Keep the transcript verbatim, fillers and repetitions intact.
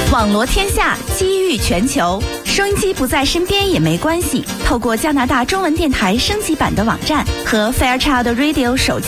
网罗天下，机遇全球。收音机不在身边也没关系，透过加拿大中文电台升级版的网站和 Fairchild Radio 手机